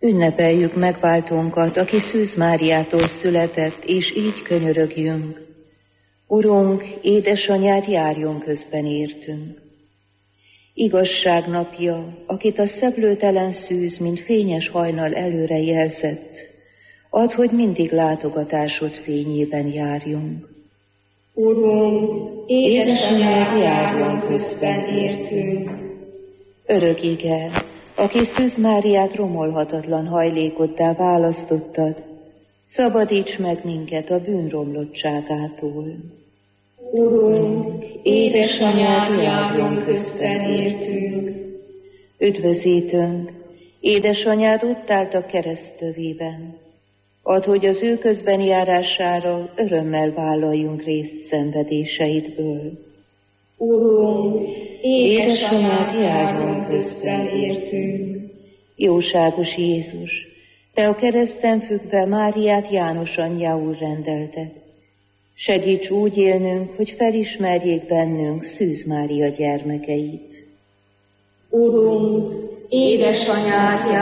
Ünnepeljük megváltónkat, aki Szűz Máriától született, és így könyörögjünk. Urunk, édesanyád járjon közben értünk. Igazság napja, akit a szeplőtelen szűz, mint fényes hajnal előre jelzett, add, hogy mindig látogatásod fényében járjunk. Urunk, édesanyád járjon közben értünk. Örök ige, aki Szűz Máriát romolhatatlan hajlékoddá választottad, szabadíts meg minket a bűnromlottságától. Urunk, édesanyád járjon közben értünk. Üdvözítőnk, édesanyád ott állt a kereszt tövében. Add, hogy az ő közben járására örömmel vállaljunk részt szenvedéseidből. Urunk, édesanyád járjon közben értünk. Jóságos Jézus, te a kereszten függve Máriát János anyjául rendelted. Segíts úgy élnünk, hogy felismerjék bennünk Szűz Mária gyermekeit. Urunk, édesanyád